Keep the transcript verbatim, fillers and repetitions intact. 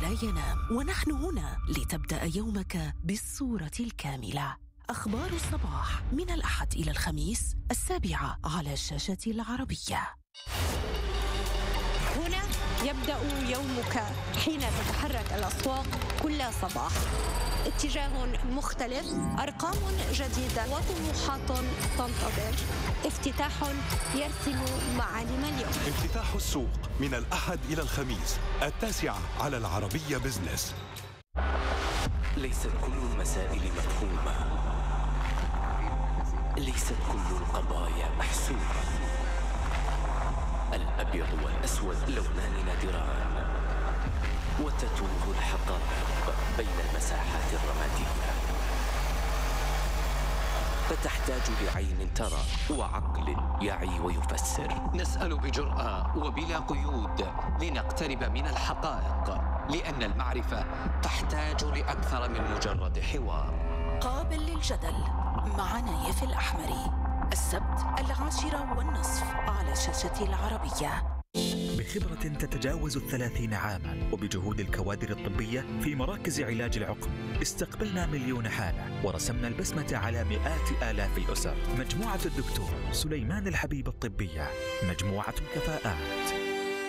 لا ينام، ونحن هنا لتبدأ يومك بالصورة الكاملة. أخبار الصباح من الأحد إلى الخميس السابعة على الشاشة العربية. هنا يبدأ يومك حين تتحرك الأسواق كل صباح. اتجاه مختلف، أرقام جديدة وطموحات تنتظر. افتتاح يرسم معالم اليوم. افتتاح السوق من الأحد إلى الخميس التاسعة على العربية بزنس. ليست كل المسائل مفهومة، ليست كل القضايا محسومة. الأبيض والأسود لونان نادران، وتتوه الحقائق بين المساحات الرمادية، فتحتاج لعين ترى وعقل يعي ويفسر. نسأل بجرأة وبلا قيود لنقترب من الحقائق، لأن المعرفة تحتاج لأكثر من مجرد حوار. قابل للجدل مع نايف الأحمري، السبت العاشرة والنصف على شاشة العربية. بخبرة تتجاوز الثلاثين عاما وبجهود الكوادر الطبية في مراكز علاج العقم، استقبلنا مليون حالة ورسمنا البسمة على مئات آلاف الأسر. مجموعة الدكتور سليمان الحبيب الطبية، مجموعة كفاءات.